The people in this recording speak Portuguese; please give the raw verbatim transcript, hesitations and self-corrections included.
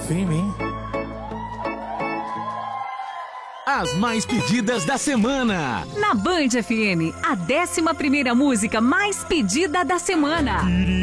confia em mim. As mais pedidas da semana. Na Band F M, a décima primeira música mais pedida da semana.